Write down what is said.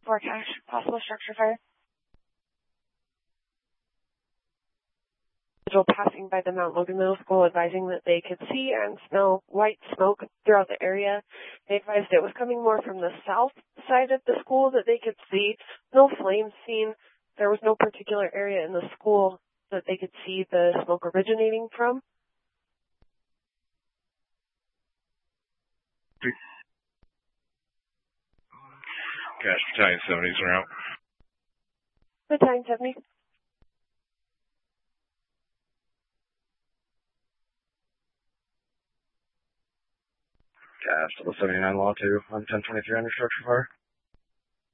4 cache, possible structure fire. Individual passing by the Mount Logan Middle School advising that they could see and smell white smoke throughout the area. They advised it was coming more from the south side of the school that they could see. No flames seen. There was no particular area in the school that they could see the smoke originating from. Cache Battalion 70s are out. Battalion 70. Cache 79 Law 2 on 1023 under structure fire.